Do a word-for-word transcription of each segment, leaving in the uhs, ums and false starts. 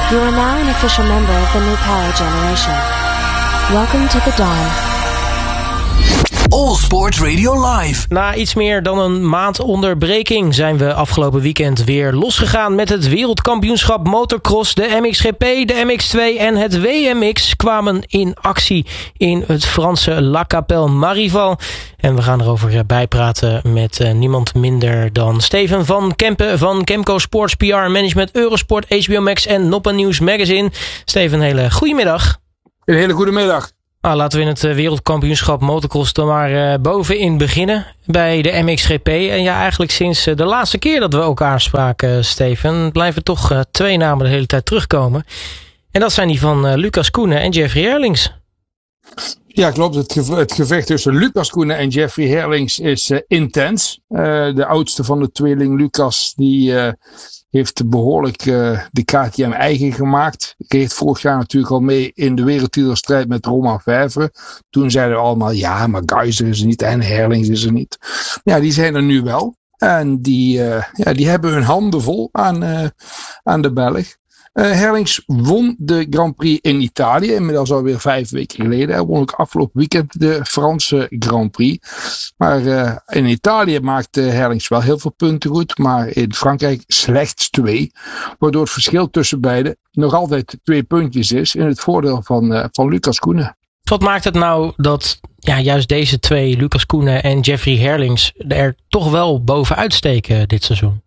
You are now an official member of the new power generation. Welcome to the dawn. All Sports Radio Live. Na iets meer dan een maand onderbreking zijn we afgelopen weekend weer losgegaan met het wereldkampioenschap motocross. De M X G P, de M X twee en het W M X kwamen in actie in het Franse La Capelle Marival. En we gaan erover bijpraten met uh, niemand minder dan Steven van Kempen van Kemco Sports P R Management, Eurosport, H B O Max en Noppa News Magazine. Steven, een hele goedemiddag. Een hele goede middag. Nou, laten we in het wereldkampioenschap motocross dan maar uh, bovenin beginnen bij de M X G P. En ja, eigenlijk sinds uh, de laatste keer dat we elkaar spraken, Steven, blijven toch uh, twee namen de hele tijd terugkomen. En dat zijn die van uh, Lucas Koenen en Jeffrey Herlings. Ja, klopt. Het, geve- het gevecht tussen Lucas Koenen en Jeffrey Herlings is uh, intens. Uh, de oudste van de tweeling, Lucas, die uh, heeft behoorlijk uh, de K T M eigen gemaakt. Kreeg vorig jaar natuurlijk al mee in de wereldtitelstrijd met Romain Vijveren. Toen zeiden we allemaal, ja, maar Geiser is er niet en Herlings is er niet. Ja, die zijn er nu wel. En die, uh, ja, die hebben hun handen vol aan, uh, aan de Belg. Uh, Herlings won de Grand Prix in Italië, inmiddels alweer vijf weken geleden. Hij won ook afgelopen weekend de Franse Grand Prix. Maar uh, in Italië maakte Herlings wel heel veel punten goed, maar in Frankrijk slechts twee. Waardoor het verschil tussen beiden nog altijd twee puntjes is in het voordeel van, uh, van Lucas Koenen. Wat maakt het nou dat ja, juist deze twee, Lucas Koenen en Jeffrey Herlings, er toch wel bovenuit steken dit seizoen?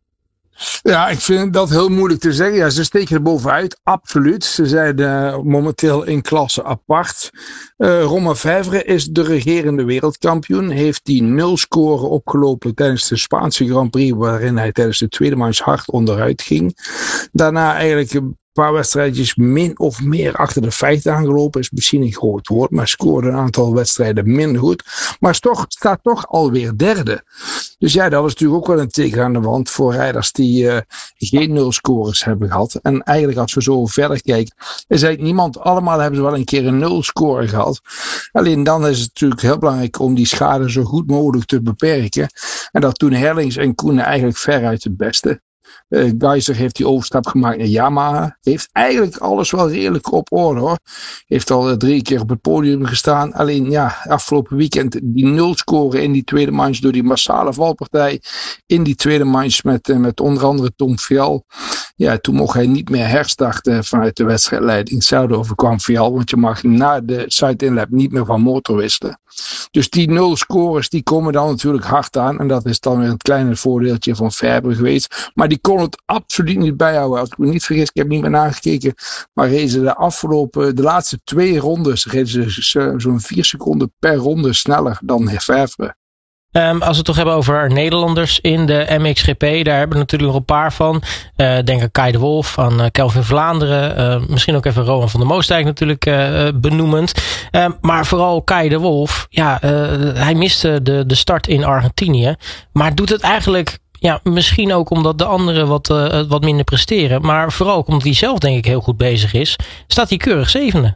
Ja, ik vind dat heel moeilijk te zeggen. Ja, ze steken er bovenuit, absoluut. Ze zijn uh, momenteel in klasse apart. Uh, Romain Vijveren is de regerende wereldkampioen. Heeft die nul score opgelopen tijdens de Spaanse Grand Prix, waarin hij tijdens de tweede manche hard onderuit ging. Daarna eigenlijk een paar wedstrijdjes min of meer achter de feiten aangelopen. Is misschien een groot woord, maar scoorde een aantal wedstrijden minder goed. Maar is toch, staat toch alweer derde. Dus ja, dat is natuurlijk ook wel een teken aan de wand voor rijders die uh, geen nul scores hebben gehad. En eigenlijk als we zo verder kijken, is eigenlijk niemand, allemaal hebben ze wel een keer een nul score gehad. Alleen dan is het natuurlijk heel belangrijk om die schade zo goed mogelijk te beperken. En dat toen Herlings en Koenen eigenlijk veruit het beste. Uh, Geiser heeft die overstap gemaakt naar Yamaha. Heeft eigenlijk alles wel redelijk op orde hoor. Heeft al uh, drie keer op het podium gestaan. Alleen ja, afgelopen weekend die nul scoren in die tweede manche door die massale valpartij. In die tweede manche met, uh, met onder andere Tom Vial. Ja, toen mocht hij niet meer herstarten vanuit de wedstrijdleiding. Hetzelfde overkwam Vial, want je mag na de side-inlap niet meer van motor wisselen. Dus die nul scores die komen dan natuurlijk hard aan. En dat is dan weer een kleine voordeeltje van Faber geweest. Maar die kon het absoluut niet bijhouden. Als ik me niet vergis, ik heb niet meer nagekeken. Maar reden ze de afgelopen, de laatste twee rondes, reden ze zo'n vier seconden per ronde sneller dan Faber. Um, als we het toch hebben over Nederlanders in de M X G P, daar hebben we natuurlijk nog een paar van. Uh, denk aan Kai de Wolf, aan uh, Kelvin Vlaanderen. Uh, misschien ook even Rowan van der Moostijk natuurlijk uh, benoemend. Uh, maar vooral Kai de Wolf, ja, uh, hij miste de, de start in Argentinië. Maar doet het eigenlijk, ja, misschien ook omdat de anderen wat, uh, wat minder presteren. Maar vooral ook omdat hij zelf denk ik heel goed bezig is, staat hij keurig zevende.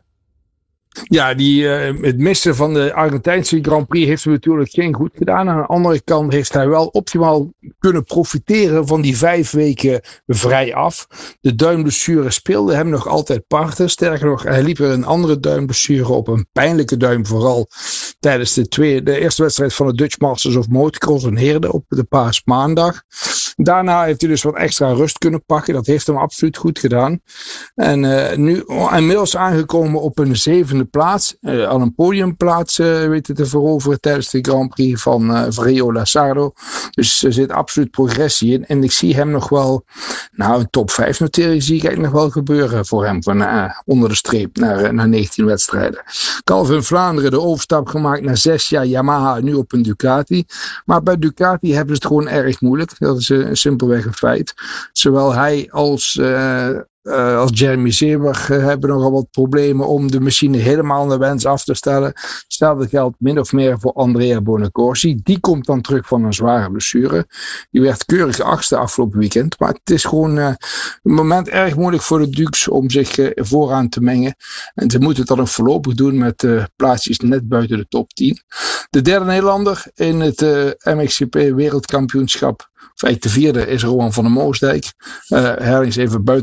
Ja, die, uh, het missen van de Argentijnse Grand Prix heeft hem natuurlijk geen goed gedaan. Aan de andere kant heeft hij wel optimaal kunnen profiteren van die vijf weken vrij af. De duimblessure speelde hem nog altijd parten. Sterker nog, hij liep er een andere duimblessure op. Een pijnlijke duim vooral tijdens de, tweede, de eerste wedstrijd van de Dutch Masters of Motocross in Heerde op de paasmaandag. Daarna heeft hij dus wat extra rust kunnen pakken. Dat heeft hem absoluut goed gedaan. En uh, nu inmiddels aangekomen op een zevende plaats, uh, al een podiumplaats uh, weten te veroveren tijdens de Grand Prix van uh, Rio Lazzardo. Dus er zit absoluut progressie in. En ik zie hem nog wel, nou een top vijf notering zie ik eigenlijk nog wel gebeuren voor hem. Van uh, onder de streep naar, uh, naar negentien wedstrijden. Calvin Vlaanderen de overstap gemaakt na zes jaar Yamaha, nu op een Ducati. Maar bij Ducati hebben ze het gewoon erg moeilijk. Dat is uh, simpelweg een feit. Zowel hij als uh, Uh, als Jeremy Seeber uh, hebben nogal wat problemen om de machine helemaal naar wens af te stellen. Hetzelfde geldt min of meer voor Andrea Bonacorsi. Die komt dan terug van een zware blessure. Die werd keurig achtste afgelopen weekend. Maar het is gewoon uh, een moment erg moeilijk voor de Dukes om zich uh, vooraan te mengen. En ze moeten het dan ook voorlopig doen met uh, plaatsjes net buiten de top tien. De derde Nederlander in het uh, M X G P wereldkampioenschap, of eigenlijk de vierde, is Rowan van der Moostijk. Uh, Herlings even buiten categorie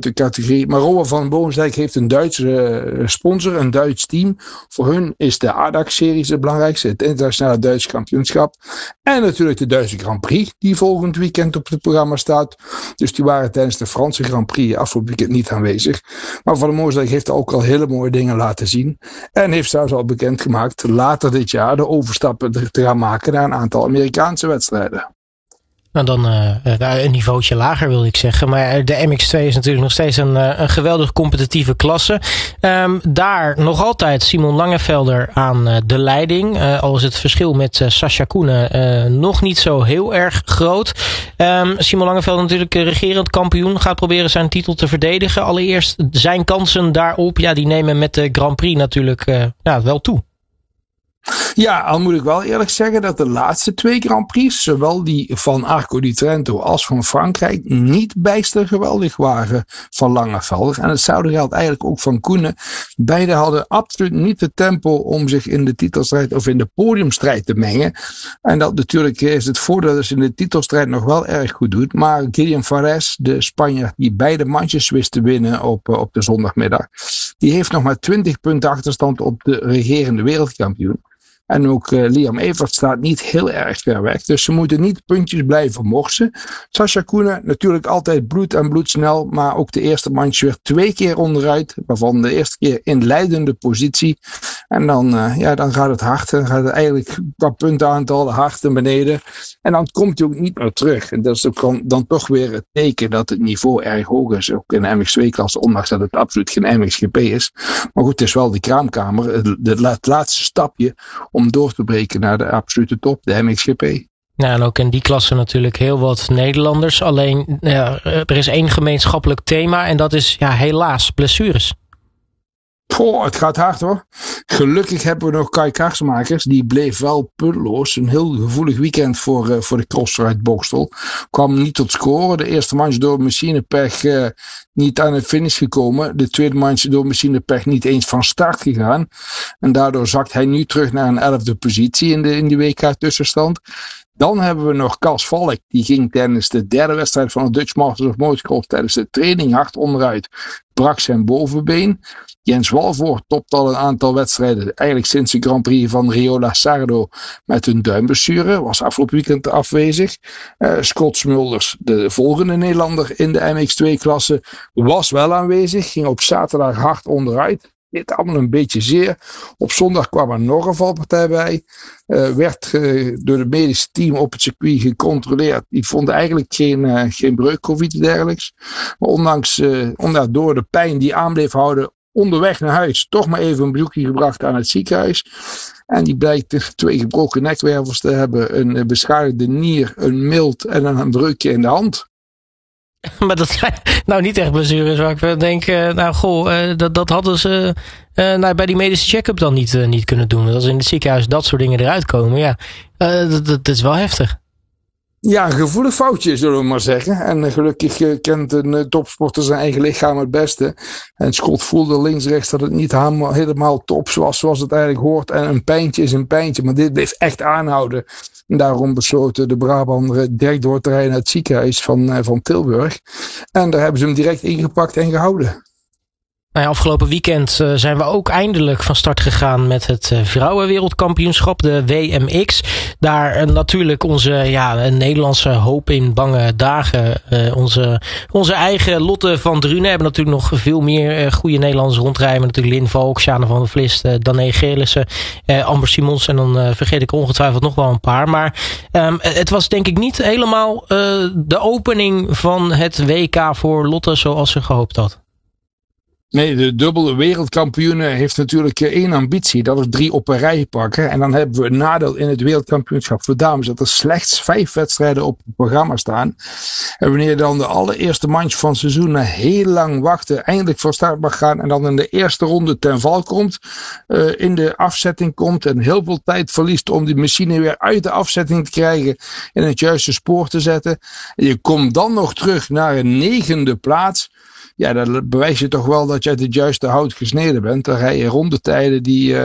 categorie. Maar Rowan van Boomsdijk heeft een Duitse uh, sponsor, een Duits team. Voor hun is de A D A C-series het belangrijkste, het internationale Duitse kampioenschap. En natuurlijk de Duitse Grand Prix, die volgend weekend op het programma staat. Dus die waren tijdens de Franse Grand Prix afgelopen weekend niet aanwezig. Maar Van Boomsdijk heeft ook al hele mooie dingen laten zien. En heeft zelfs al bekendgemaakt later dit jaar de overstappen te gaan maken naar een aantal Amerikaanse wedstrijden. Nou, dan uh, een niveautje lager wil ik zeggen. Maar de M X twee is natuurlijk nog steeds een, een geweldig competitieve klasse. Um, daar nog altijd Simon Langevelder aan uh, de leiding. Uh, al is het verschil met uh, Sascha Koenen uh, nog niet zo heel erg groot. Um, Simon Langevelder natuurlijk regerend kampioen. Gaat proberen zijn titel te verdedigen. Allereerst zijn kansen daarop. Ja, die nemen met de Grand Prix natuurlijk uh, ja, wel toe. Ja, al moet ik wel eerlijk zeggen dat de laatste twee Grand Prix, zowel die van Arco di Trento als van Frankrijk, niet bijster geweldig waren van Langevelder. En hetzelfde geldt eigenlijk ook van Koenen. Beide hadden absoluut niet het tempo om zich in de titelstrijd of in de podiumstrijd te mengen. En dat natuurlijk is het voordeel dat ze in de titelstrijd nog wel erg goed doet. Maar Guillem Fares, de Spanjaard die beide mandjes wist te winnen op, op de zondagmiddag, die heeft nog maar twintig punten achterstand op de regerende wereldkampioen. En ook uh, Liam Evert staat niet heel erg ver weg. Dus ze moeten niet puntjes blijven morsen. Sascha Koenen natuurlijk altijd bloed en bloedsnel. Maar ook de eerste mandje weer twee keer onderuit. Waarvan de eerste keer in leidende positie. En dan, uh, ja, dan gaat het hard. Dan gaat het eigenlijk qua puntenaantal hard naar beneden. En dan komt hij ook niet meer terug. En dat is ook dan toch weer het teken dat het niveau erg hoog is. Ook in de M X twee klasse. Ondanks dat het absoluut geen M X G P is. Maar goed, het is wel de kraamkamer. Het, het laatste stapje om door te breken naar de absolute top, de M X G P. Ja, en ook in die klasse natuurlijk heel wat Nederlanders. Alleen, ja, er is één gemeenschappelijk thema en dat is ja, helaas blessures. Oh, het gaat hard hoor. Gelukkig hebben we nog Kai Karsmakers. Die bleef wel puntloos. Een heel gevoelig weekend voor, uh, voor de crosser uit Bokstel. Kwam niet tot scoren. De eerste manche door machinepech uh, niet aan het finish gekomen. De tweede manche door machinepech niet eens van start gegaan. En daardoor zakt hij nu terug naar een elfde positie in de, in de W K tussenstand. Dan hebben we nog Cas Valk. Die ging tijdens de derde wedstrijd van de Dutch Masters of Motocross tijdens de training hard onderuit. Brak zijn bovenbeen. Jens Walvoort topt al een aantal wedstrijden. Eigenlijk sinds de Grand Prix van Riola Sardo met een duimblessure. Was afgelopen weekend afwezig. Uh, Scott Smulders, de volgende Nederlander in de M X twee klasse, was wel aanwezig. Ging op zaterdag hard onderuit. Dit allemaal een beetje zeer. Op zondag kwam er nog een valpartij bij. Uh, werd uh, door het medische team op het circuit gecontroleerd. Die vonden eigenlijk geen, uh, geen breuk of iets dergelijks. Maar ondanks, uh, ondanks door de pijn die aan bleef houden, onderweg naar huis toch maar even een bezoekje gebracht aan het ziekenhuis. En die blijkt twee gebroken nekwervels te hebben, een beschadigde nier, een milt en een breukje in de hand. Maar dat zijn nou niet echt blessures waar ik denk, uh, nou goh, uh, dat, dat hadden ze uh, nou, bij die medische check-up dan niet, uh, niet kunnen doen. Als in het ziekenhuis dat soort dingen eruit komen, ja, uh, dat, dat is wel heftig. Ja, een gevoelig foutje, zullen we maar zeggen. En uh, gelukkig uh, kent een uh, topsporter zijn eigen lichaam het beste. En Scott voelde links-rechts dat het niet helemaal, helemaal top was zoals het eigenlijk hoort. En een pijntje is een pijntje, maar dit bleef echt aanhouden. En daarom besloten de Brabander direct door te rijden naar het ziekenhuis van, uh, van Tilburg. En daar hebben ze hem direct ingepakt en gehouden. Nou ja, afgelopen weekend uh, zijn we ook eindelijk van start gegaan met het uh, vrouwenwereldkampioenschap, de W M X. Daar uh, natuurlijk onze ja, Nederlandse hoop in bange dagen. Uh, onze, onze eigen Lotte van Drunen hebben natuurlijk nog veel meer uh, goede Nederlanders rondrijden. Natuurlijk Lin Valk, Sjane van der Vlist, uh, Dané Geerlissen, uh, Amber Simons en dan uh, vergeet ik ongetwijfeld nog wel een paar. Maar um, het was denk ik niet helemaal uh, de opening van het W K voor Lotte zoals ze gehoopt had. Nee, de dubbele wereldkampioen heeft natuurlijk één ambitie. Dat is drie op een rij pakken. En dan hebben we een nadeel in het wereldkampioenschap voor dames. Dat er slechts vijf wedstrijden op het programma staan. En wanneer dan de allereerste manche van het seizoen na heel lang wachten eindelijk van start mag gaan. En dan in de eerste ronde ten val komt. Uh, in de afzetting komt. En heel veel tijd verliest om die machine weer uit de afzetting te krijgen. In het juiste spoor te zetten. En je komt dan nog terug naar een negende plaats. Ja, dan bewijs je toch wel dat je uit het juiste hout gesneden bent. Dan rij je rondetijden die, uh,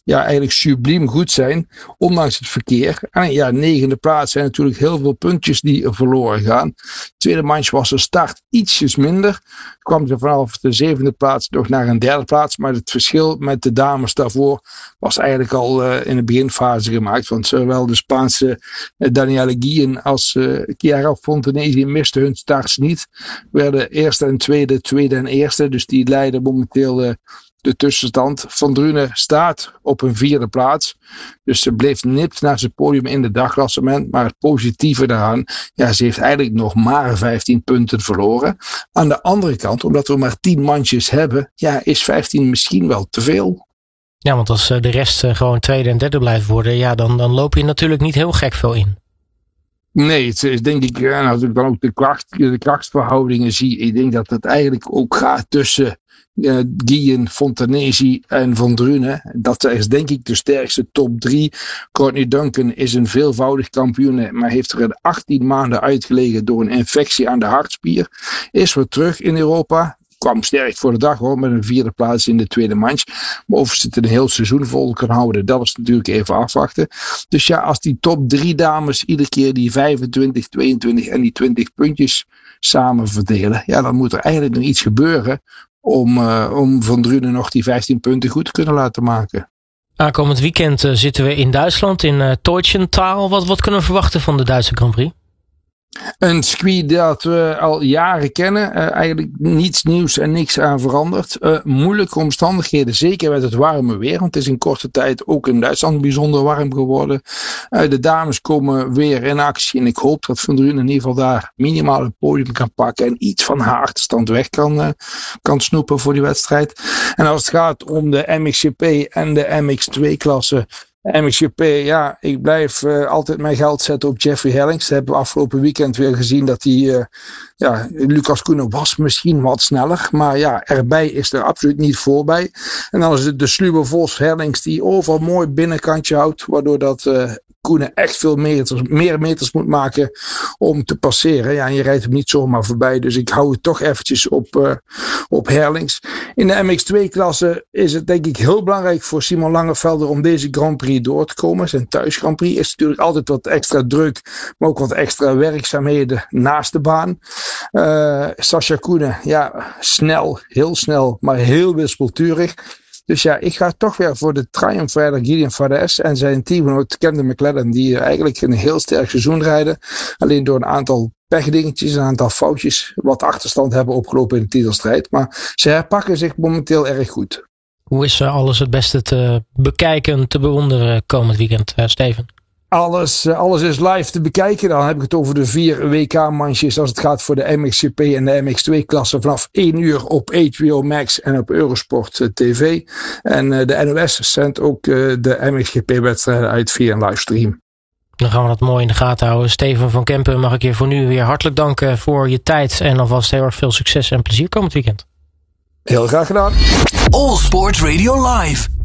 ja, eigenlijk subliem goed zijn, ondanks het verkeer. En ja, negende plaats zijn natuurlijk heel veel puntjes die verloren gaan. Tweede manche was de start ietsjes minder. Kwam ze vanaf de zevende plaats nog naar een derde plaats. Maar het verschil met de dames daarvoor was eigenlijk al uh, in de beginfase gemaakt. Want zowel de Spaanse uh, Danielle Guillen als uh, Chiara Fontanesi misten hun starts niet. Werden eerste en tweede, tweede en eerste. Dus die leiden momenteel uh, de tussenstand. Van Drunen staat op een vierde plaats. Dus ze bleef nipt naar zijn podium in de dagklassement. Maar het positieve daaraan, ja, ze heeft eigenlijk nog maar vijftien punten verloren. Aan de andere kant, omdat we maar tien mandjes hebben, ja, is vijftien misschien wel te veel. Ja, want als de rest gewoon tweede en derde blijft worden, ja, dan, dan loop je natuurlijk niet heel gek veel in. Nee, het is denk ik, en als ik dan ook de, kracht, de krachtsverhoudingen zie, ik denk dat het eigenlijk ook gaat tussen Uh, Guillen, Fontanesi en Van Drunen. Dat is denk ik de sterkste top drie. Courtney Duncan is een veelvoudig kampioen, maar heeft er achttien maanden uitgelegen door een infectie aan de hartspier. Is weer terug in Europa. Kwam sterk voor de dag hoor, met een vierde plaats in de tweede manche. Maar of ze het een heel seizoen vol kan houden, dat is natuurlijk even afwachten. Dus ja, als die top drie dames iedere keer die vijfentwintig, tweeëntwintig en die twintig puntjes samen verdelen, ja, dan moet er eigenlijk nog iets gebeuren om, uh, om Van Drunen nog die vijftien punten goed te kunnen laten maken. Aankomend weekend uh, zitten we in Duitsland, in uh, Teutschenthal. Wat, wat kunnen we verwachten van de Duitse Grand Prix? Een circuit dat we al jaren kennen. Uh, eigenlijk niets nieuws en niks aan veranderd. Uh, moeilijke omstandigheden, zeker met het warme weer. Want het is in korte tijd ook in Duitsland bijzonder warm geworden. Uh, de dames komen weer in actie. En ik hoop dat Van Drunen in ieder geval daar minimaal het podium kan pakken. En iets van haar achterstand weg kan, uh, kan snoepen voor die wedstrijd. En als het gaat om de M X G P en de M X twee klasse. M X G P, ja, ik blijf uh, altijd mijn geld zetten op Jeffrey Herlings. Dat hebben we afgelopen weekend weer gezien dat hij, uh, ja, Lucas Koenen was misschien wat sneller. Maar ja, erbij is er absoluut niet voorbij. En dan is het de sluwe Vos Herlings die overal mooi binnenkantje houdt. Waardoor dat uh, Koenen echt veel meters, meer meters moet maken om te passeren. Ja, en je rijdt hem niet zomaar voorbij. Dus ik hou het toch eventjes op, uh, op Herlings. In de M X twee klasse is het denk ik heel belangrijk voor Simon Langevelder om deze Grand Prix door te komen. Zijn thuis Grand Prix is natuurlijk altijd wat extra druk, maar ook wat extra werkzaamheden naast de baan. Uh, Sascha Koenen, ja, snel, heel snel, maar heel wispelturig. Dus ja, ik ga toch weer voor de triumfrijder Gideon Fadez en zijn teamgenoot Camden McLaren, die eigenlijk een heel sterk seizoen rijden. Alleen door een aantal pechdingetjes, een aantal foutjes, wat achterstand hebben opgelopen in de titelstrijd. Maar ze herpakken zich momenteel erg goed. Hoe is alles het beste te bekijken, te bewonderen komend weekend, uh, Steven? Alles, alles is live te bekijken. Dan heb ik het over de vier W K-manches als het gaat voor de M X G P en de M X twee klasse vanaf één uur op H B O Max en op Eurosport T V. En uh, de N O S zendt ook uh, de M X G P-wedstrijden uit via een livestream. Dan gaan we dat mooi in de gaten houden. Steven van Kempen, mag ik je voor nu weer hartelijk danken voor je tijd en alvast heel erg veel succes en plezier komend weekend. Heel graag gedaan. All Sports Radio Live.